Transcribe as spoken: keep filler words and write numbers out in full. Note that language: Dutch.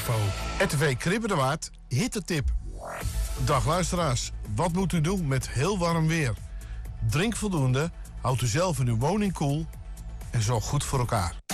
info. R T V Kribbendewaard, hittetip. Dag luisteraars, wat moet u doen met heel warm weer? Drink voldoende, houd u zelf in uw woning koel en zorg goed voor elkaar.